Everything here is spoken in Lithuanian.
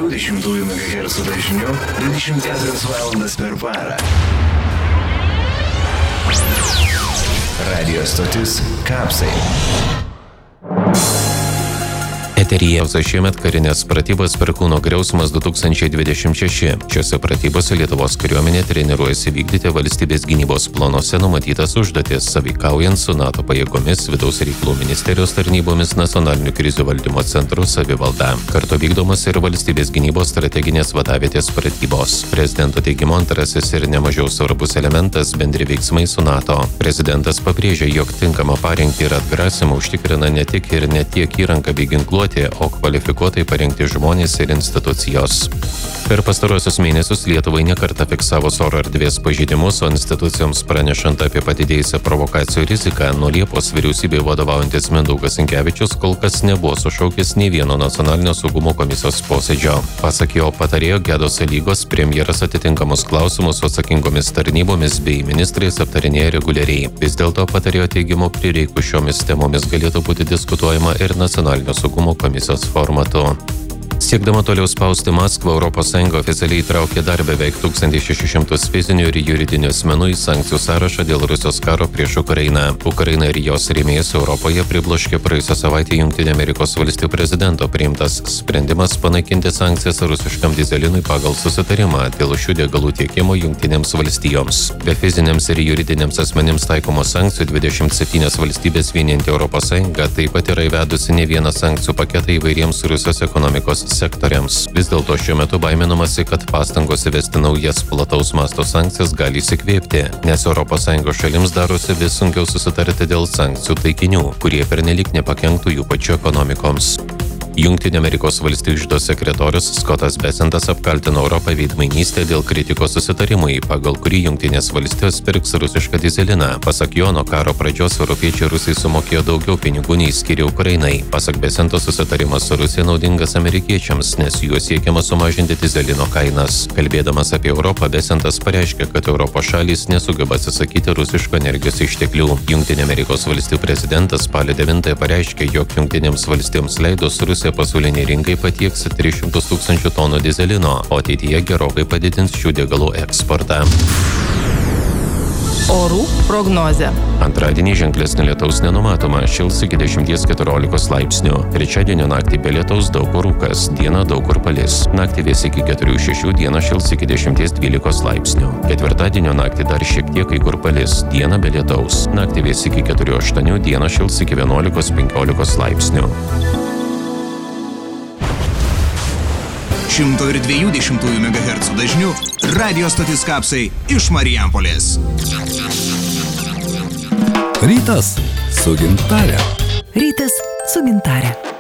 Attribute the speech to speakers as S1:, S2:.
S1: 102,2 MHz dažniu 24 valandas per parą. Radio stotis Kapsai.
S2: Eteryje šiemet karinės pratybos Perkūno griausmas 2026. Šiose pratybose Lietuvos kariuomenė treniruojasi vykdyti valstybės gynybos planuose numatytas užduotis, sąveikaujant su NATO pajėgomis, vidaus reikalų ministerijos tarnybomis, nacionalinių krizių valdymo centrų savivalda. Kartu vykdomas ir valstybės gynybos strateginės vadavietės pratybos. Prezidento teigimu antrasis ir nemažiau svarbus elementas – bendri veiksmai su NATO. Prezidentas pabrėžė, jog tinkamą parengtį ir atgrasimą užtikrina ne tik ir ne tiek įranga bei ginkluotė, o kvalifikuotai parengti žmonės ir institucijos. Per pastarosius mėnesius Lietuvai nekartą fiksavo oro erdvės pažeidimus, o institucijoms pranešant apie padidėjusią provokacijų riziką, nuo Liepos vyriausybei vadovaujantis Mindaugas Sinkevičius kol kas nebuvo sušaukęs nei vieno nacionalinio saugumo komisijos posėdžio. Pasak jo patarėjo Gedos Lygos, premjeras atitinkamus klausimus su atsakingomis tarnybomis bei ministrais aptarinėja reguliariai. Vis dėlto patarėjo teigimu prireikus šiomis temomis galėtų būti diskutuojama ir nacionalinio saugumo komisijos formatu. Siekdama toliau spausti Maskvą, ES oficialiai įtraukė dar beveik 1600 fizinių ir juridinių asmenų į sankcijų sąrašą dėl Rusijos karo prieš Ukrainą. Ukraina ir jos rėmėjas Europoje pribloškė praėjusią savaitę Jungtinių Amerikos valstijų prezidento priimtas sprendimas panaikinti sankcijas rusiškam dyzelinui pagal susitarimą dėl šių degalų tiekimo Jungtinėms valstijoms. Be fiziniams ir juridiniams asmenims taikomos sankcijų 27 valstybės vienijanti ES taip pat yra įvedusi ne vieną sankcijų paketą įvairiems Rusijos ekonomikos sektoriams. Vis dėlto šiuo metu baiminamasi, kad pastangos įvesti naujas plataus masto sankcijas gali įsikvėpti, nes ES šalims darosi vis sunkiau susitarti dėl sankcijų taikinių, kurie pernelyg nepakenktų jų pačių ekonomikoms. Jungtinių Amerikos valstijų iždo sekretorius Scottas Bessentas apkaltino Europą veidmainystę dėl kritikos susitarimui, pagal kurį Jungtinės valstijos pirks rusišką dyzeliną. Pasak jo, nuo karo pradžios europiečiai Rusai sumokėjo daugiau pinigų nei skiria Ukrainai. Pasak Bessento, susitarimas su Rusija naudingas amerikiečiams, nes juo siekiama sumažinti dyzelino kainas. Kalbėdamas apie Europą, Bessentas pareiškė, kad Europos šalys nesugeba atsisakyti rusiško energijos išteklių. Jungtinių Amerikos valstijų prezidentas spalio 9 pareiškė, jog Jungtinėms valstijoms leidus Rusija pasauliniai rinkai patieks 300 000 tonų dyzelino, o ateityje gerokai padidins šių degalų eksportą.
S3: Orų prognozė.
S2: Antradienį ženklesnio lietaus nenumatoma, šils iki 10–14 laipsnių. Trečiadienio naktį be lietaus daug kur rūkas, dieną daug kur palis. Naktį vės iki 4–6, dieną šils iki 10–12 laipsnių. Ketvirtadienio naktį dar šiek tiek kai kur palis, dieną be lietaus. Naktį vės iki 4–8, dieną šils iki 11–15 laipsnių.
S4: 102,2 MHz dažniu radio stotis Kapsai iš Marijampolės.
S5: Rytas su gintare.
S3: Rytas su gintare.